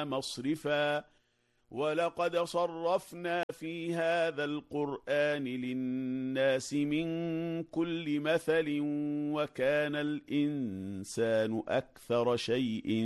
عنها مصرفا ولقد صرفنا في هذا القرآن للناس من كل مثل وكان الإنسان أكثر شيء